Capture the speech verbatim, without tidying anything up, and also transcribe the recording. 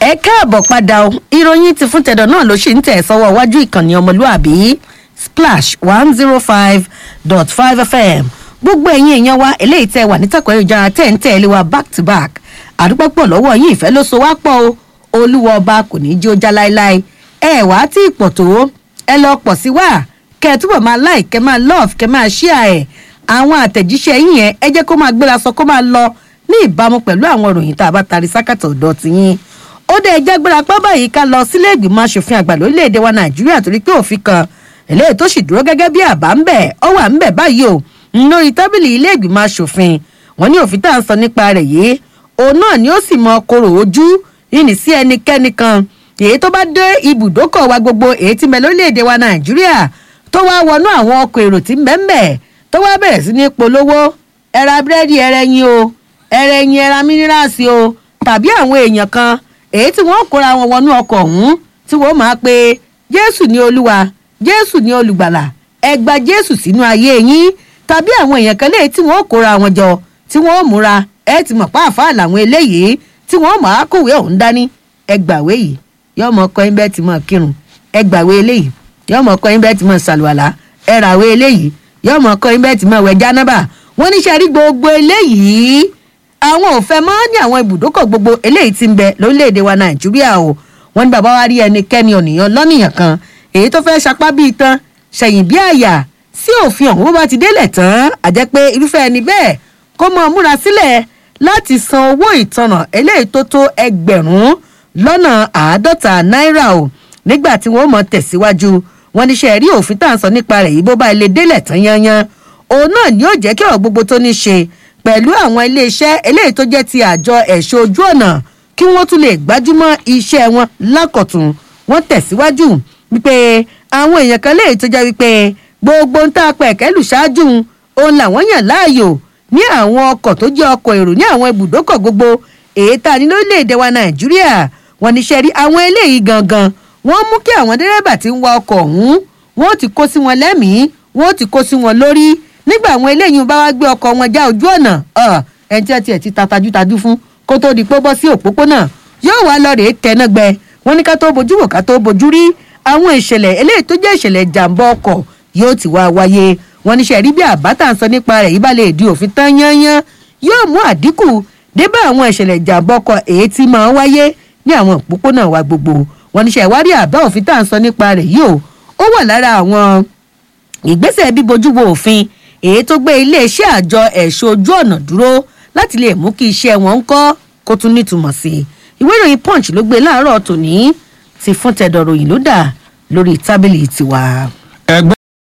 ẹ káàbọ̀ padà o ìròyìn ti fún tẹ̀dọ̀ náà ló ṣì ń tẹ̀ sọ́wọ́ iwájú ìkànnì ọmọlúàbí splash one zero five dot five fm gbogbo ẹ̀yin èèyàn wa eléyìí tẹ́ wà nítàkùn ayélujára tẹ́ ń tẹ̀lé wa back to back àdúgbò pọ̀ lọ́wọ́ yín ìfẹ́ ló so wá pọ̀ o olúwa ọba kò ní í jó já láéláé ẹ wá tí ì pọ̀ tó ẹ lọ pọ̀ sí wá kẹ́ ẹ túbọ̀ máa like kẹ́ máa love kẹ́ máa share ẹ̀ àwọn àtẹ̀jíṣẹ́ yín yẹn ẹ jẹ́ kó máa gbéra sọ kó máa lọ ní ìbámu pẹ̀lú àwọn ìròyìn tá a bá tari sákàtà ọ̀dọ̀ tiyín ó dé ẹjẹ́ gbéra pá báyìí ká lọ sílé ìgbìmọ̀ asòfin àgbà lórílẹ̀‐èdè wa nàìjíríà torí pé òfin kan eléyìí tó sì dúró gẹ́gẹ́ bí àbá ń bẹ̀ ọ wà ń bẹ̀ báyìí o lórí tábìlì ilé ìgbìmọ̀ asòfin wọn ní òfin tá à ń sọ nípa rẹ̀ yìí òun náà ni ó sì mọ koro ojú yìnyín sí ẹnikẹ́ni kan èyí tó bá dé ibùdókọ̀ wa gbogbo èyí tí mẹ lórílẹ̀‐èdè wa nàìjíríà tó wá wọnú àwọn ọkọ̀ èrò tí mẹ́mẹ́ tó wá bẹ̀rẹ̀ sí ní polówó ẹra búrẹ́dì ẹrẹ́yìn o ẹrẹ́yìn ẹra mínírààsì o tàbí àwọn èèyàn kan èyí tí wọ́n kóra wọn wọnú ọkọ̀ ọ̀hún tí wọ́n máa pe jésù ní olúwa jésù ní olùgbàlà ẹ gba jésù sínú ayé yín tàbí àwọn èèyàn kan léyìí tí wọ́n kóra wọn jọ tí wọ́n múra ẹ ti mọ̀ pa àfáà làwọn eléyìí tí wọ́n máa kówé ọ̀hún dání ẹ gbàwé yìí yóò mọ ọkọ yín bẹ́ẹ̀ ti mọ̀ kírun ẹ gbàwé eléyìí yóò mọ ọkọ yín bẹ́ẹ̀ ti mọ̀ sàlùwàlà ẹ ràwé eléyìí yóò mọ ọkọ yín bẹ́ẹ̀ ti mọ̀ wẹ̀ jánábà wọ́n ní sẹ́rí gbogbo eléyìí àwọn ò fẹ́ mọ́ ní àwọn ibùdókọ̀ gbogbo eléyìí ti ń bẹ lórílẹ̀‐èdè wa nàìjíríà o wọ́n ní bàbá wa rí ẹnikẹ́ni ọ̀nìyàn lọ́nìyàn kan èyí tó fẹ́ sapá bíi tán ṣẹ̀yìn bí àyà sí òfin ọ̀hún bó bá ti délẹ̀ tán àjẹ́ pé irúfẹ́ ẹni bẹ́ẹ̀ kó mọ́ múra sílẹ̀ láti san owó ìtanà eléyìí tó tó ẹgbẹ̀rún lọ́nà àádọ́ta náírà o nígbà tí wọ́n mọ̀ tẹ̀síwájú wọn ní ṣe rí òfin tá à ń sọ nípa rẹ̀ yìí bó bá ilé délẹ̀ tán yányán òun náà ni yóò jẹ́ kí ọ̀rọ̀ gbogbo tó ní ṣe pẹ̀lú àwọn iléeṣẹ́ eléyìí tó jẹ́ ti àjọ ẹ̀ṣọ́ ojú ọ̀nà kí wọ́n tún lè gbájúmọ́ iṣẹ́ wọn lákọ̀tún wọ́n tẹ̀síwájú wípé àwọn èèyàn kan léyìí tó jẹ́ wípé gbogbo ń tá a pẹ̀ kẹ́lù ṣáájú òun làwọn yàn láàyò ní àwọn ọkọ̀ tó jẹ́ ọkọ̀ èrò ní àwọn ibùdókọ̀ gbogbo èyí tá a ní lórílẹ̀‐èdè wa nàìjíríà wọ́n ní sẹ́rí àwọn eléyìí gangan wọ́n mú kí àwọn dẹ́rẹ́bà tí ń wa ọkọ̀ ọ̀hún wọ́n ti kó sí wọn lẹ́mìí wọ́n ti kó sí wọn lórí nígbà àwọn eléyìí bá wá gbé ọkọ̀ wọn já ojú ọ̀nà ẹni tí ẹ tiẹ̀ ti ta tajútajú fún kó tó di pé bọ́ sí òpópónà yóò wá lọ rèé tẹná gbẹ wọn ní ká tó bojú wò ká tó bojú rí àwọn ìṣẹ̀lẹ̀ eléyìí tó jẹ́ ìṣẹ̀lẹ̀ jàǹbá ọkọ̀ yóò ti wá wáyé wọn ní sẹ́rí bí àbátà ń sọ nípa rẹ̀ yìí bá lè di òfin tán yányán yóò mú àdínkù débà àwọn ìṣẹ̀lẹ̀ jàǹbá ọkọ̀ èyí tí máa ń wáyé ní àwọn òpópónà wa gbogbo wọn ní sẹ́wárí àbá òfin tá à ń sọ nípa rẹ̀ yìí o ó wà lára àwọn ìgbésẹ̀ bíbojú wo òfin èyí tó gbé iléeṣẹ́ àjọ ẹ̀ṣọ́ ojú ọ̀nà dúró láti lè mú kí iṣẹ́ wọn ń kọ́ kó tún nítumọ̀ sí i ìwé ìròyìn punch ló gbé láàárọ̀ tòní ti fún tẹ̀dọ̀ ròyìn ló dà lórí tábìlì tiwa.